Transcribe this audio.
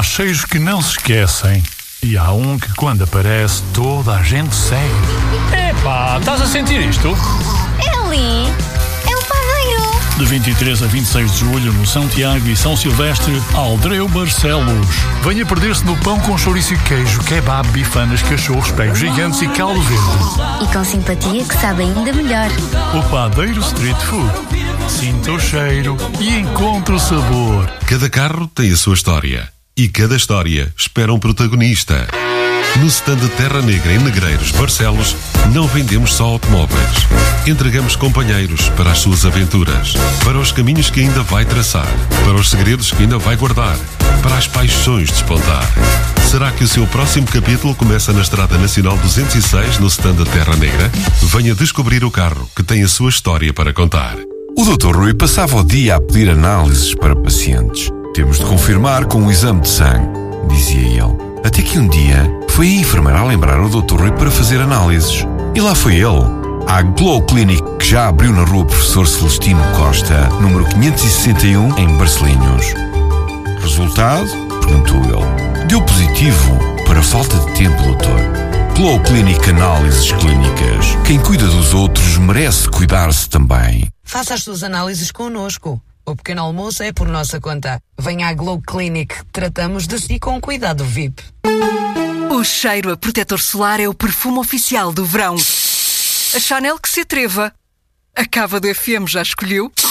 Há cheiros que não se esquecem. E há um que, quando aparece, toda a gente segue. Epá, estás a sentir isto? É ali. É o padeiro. De 23 a 26 de julho, no São Tiago e São Silvestre, Aldreu Barcelos. Venha perder-se no pão com chouriço e queijo, kebab, bifanas, cachorros, pregos gigantes e caldo verde. E com simpatia que sabe ainda melhor. O Padeiro Street Food. Sinta o cheiro e encontre o sabor. Cada carro tem a sua história. E cada história espera um protagonista. No stand Terra Negra em Negreiros, Barcelos, não vendemos só automóveis. Entregamos companheiros para as suas aventuras, para os caminhos que ainda vai traçar, para os segredos que ainda vai guardar, para as paixões despontar. Será que o seu próximo capítulo começa na Estrada Nacional 206, no stand Terra Negra? Venha descobrir o carro que tem a sua história para contar. O Dr. Rui passava o dia a pedir análises para pacientes. Temos de confirmar com um exame de sangue, dizia ele. Até que um dia foi a enfermeira a lembrar o Dr. Rui para fazer análises. E lá foi ele, à Glow Clinic, que já abriu na rua Professor Celestino Costa, número 561, em Barcelinhos. Resultado? Perguntou ele. Deu positivo para falta de tempo, doutor. Glow Clinic Análises Clínicas. Quem cuida dos outros merece cuidar-se também. Faça as suas análises connosco. O pequeno almoço é por nossa conta. Venha à Glow Clinic. Tratamos de si com cuidado VIP. O cheiro a protetor solar é o perfume oficial do verão. A Chanel que se atreva. A Cava do FM já escolheu?